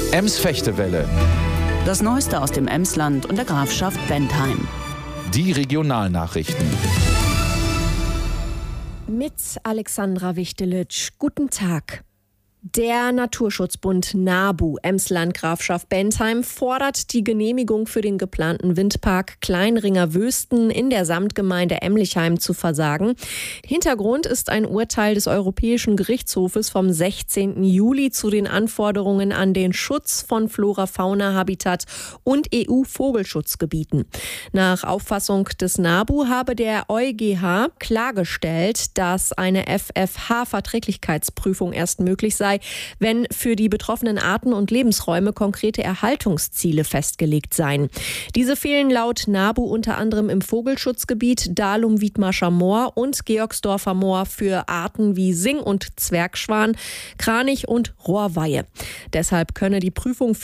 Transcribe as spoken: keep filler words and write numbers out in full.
Ems-Fechtewelle. Das Neueste aus dem Emsland und der Grafschaft Bentheim. Die Regionalnachrichten. Mit Alexandra Wichtelitsch. Guten Tag. Der Naturschutzbund NABU Emsland Grafschaft Bentheim fordert die Genehmigung für den geplanten Windpark Kleinringer Wösten in der Samtgemeinde Emlichheim zu versagen. Hintergrund ist ein Urteil des Europäischen Gerichtshofes vom sechzehnten Juli zu den Anforderungen an den Schutz von Flora-Fauna-Habitat und E U-Vogelschutzgebieten. Nach Auffassung des NABU habe der EuGH klargestellt, dass eine F F H-Verträglichkeitsprüfung erst möglich sei, wenn für die betroffenen Arten und Lebensräume konkrete Erhaltungsziele festgelegt seien. Diese fehlen laut NABU unter anderem im Vogelschutzgebiet Dalum-Wiedmarscher Moor und Georgsdorfer Moor für Arten wie Sing- und Zwergschwan, Kranich und Rohrweihe. Deshalb könne die Prüfung